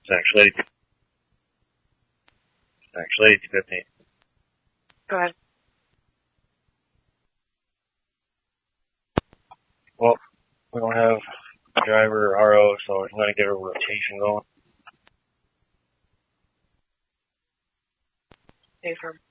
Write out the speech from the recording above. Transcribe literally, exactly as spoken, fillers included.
It's actually eighty-two. It's actually eighty-two fifteen. Go ahead. Well, we don't have driver or R O, so I'm going to get a rotation going. Stay firm.